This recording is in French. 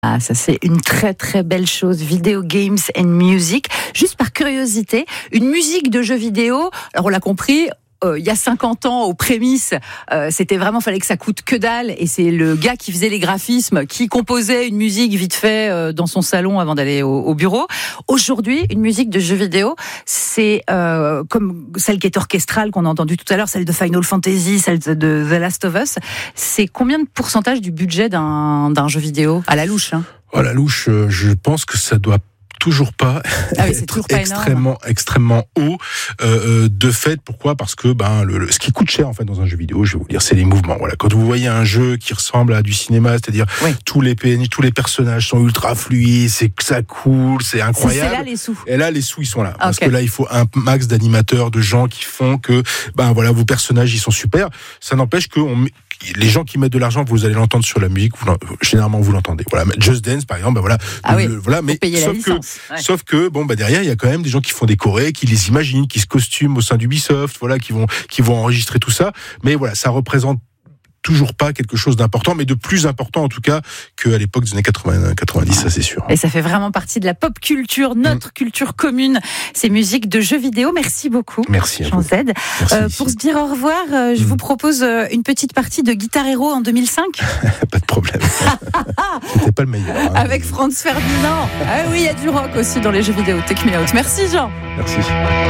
Ah, ça c'est une très très belle chose, Video Games and Music. Juste par curiosité, une musique de jeu vidéo, alors on l'a compris, il y a 50 ans, aux prémices, c'était vraiment, fallait que ça coûte que dalle, et c'est le gars qui faisait les graphismes, qui composait une musique vite fait dans son salon avant d'aller au bureau. Aujourd'hui, une musique de jeu vidéo, c'est comme celle qui est orchestrale qu'on a entendue tout à l'heure, celle de Final Fantasy, celle de The Last of Us. C'est combien de pourcentage du budget d'un jeu vidéo à la louche, hein? À la louche, je pense que ça doit toujours pas être toujours pas extrêmement haut. De fait, pourquoi ? Parce que ce qui coûte cher en fait dans un jeu vidéo, je vais vous dire, c'est les mouvements. Voilà, quand vous voyez un jeu qui ressemble à du cinéma, c'est-à-dire tous les PNJ, tous les personnages sont ultra fluides, c'est que ça coule, c'est incroyable. C'est là les sous. Et là les sous ils sont là parce que là il faut un max d'animateurs, de gens qui font que vos personnages ils sont super. Ça n'empêche que les gens qui mettent de l'argent, vous allez l'entendre sur la musique, généralement vous l'entendez. Voilà, Just Dance par exemple, mais sauf que derrière il y a quand même des gens qui font des chorés, qui les imaginent, qui se costument au sein d'Ubisoft, qui vont enregistrer tout ça. Mais voilà, ça représente toujours pas quelque chose d'important, mais de plus important en tout cas qu'à l'époque des années 90, ça c'est sûr. Et ça fait vraiment partie de la pop culture, notre culture commune, ces musiques de jeux vidéo. Merci beaucoup. Merci Jean Z. Pour se dire au revoir, je vous propose une petite partie de Guitar Hero en 2005. Pas de problème. C'était pas le meilleur. Avec Franz Ferdinand. Ah oui, il y a du rock aussi dans les jeux vidéo. Take me out. Merci Jean. Merci.